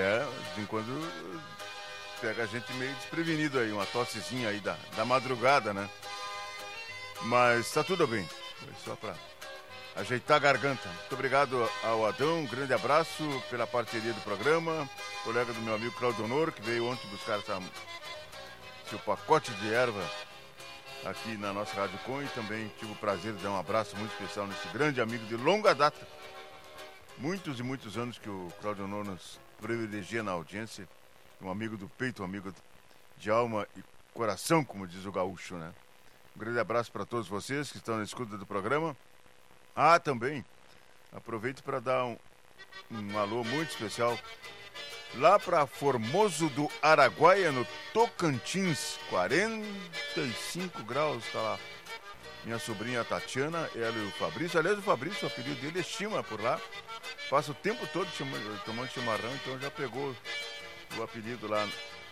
De vez em quando pega a gente meio desprevenido aí, uma tossezinha aí da madrugada, né? Mas tá tudo bem. Foi só pra ajeitar a garganta. Muito obrigado ao Adão, um grande abraço pela parceria do programa. Colega do meu amigo Claudio Honor, que veio ontem buscar seu pacote de erva aqui na nossa Rádio Com, e também tive o prazer de dar um abraço muito especial nesse grande amigo de longa data. Muitos e muitos anos que o Claudio Honor nos privilegia na audiência. Um amigo do peito, um amigo de alma e coração, como diz o gaúcho, né? Um grande abraço para todos vocês que estão na escuta do programa. Também aproveito para dar um alô muito especial lá para Formoso do Araguaia, no Tocantins, 45 graus, tá lá minha sobrinha Tatiana, ela e o Fabrício. Aliás, o Fabrício, o apelido dele é Chima por lá, passa o tempo todo tomando chimarrão, então já pegou o apelido lá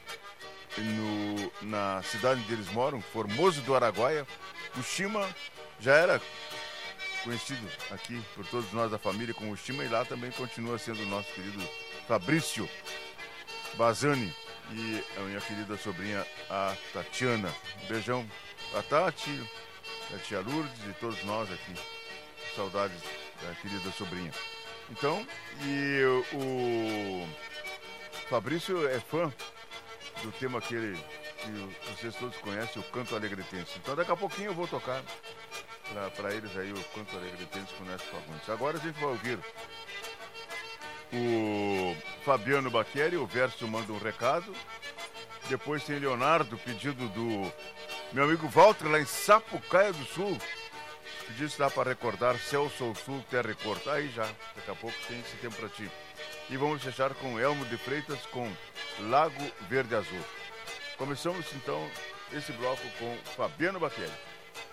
na cidade onde eles moram, Formoso do Araguaia. O Chima já era conhecido aqui por todos nós da família como o Chima, e lá também continua sendo o nosso querido Fabrício Bazani e a minha querida sobrinha, a Tatiana. Um beijão a Tati, a tia Lourdes e todos nós aqui. Saudades da querida sobrinha. Então, e o Fabrício é fã do tema que vocês todos conhecem, o Canto Alegretense. Então daqui a pouquinho eu vou tocar para eles aí o Canto Alegretense com o Neto Fagundes. Agora a gente vai ouvir o Fabiano Bacchieri, o verso manda um recado. Depois tem Leonardo, pedido do meu amigo Walter, lá em Sapucaia do Sul. Pedido se dá para recordar Céu, Sol, Sul, Terra e Cor. Tá aí já, daqui a pouco tem esse tempo para ti. E vamos fechar com Elmo de Freitas com Lago Verde Azul. Começamos então esse bloco com Fabiano Bacchieri.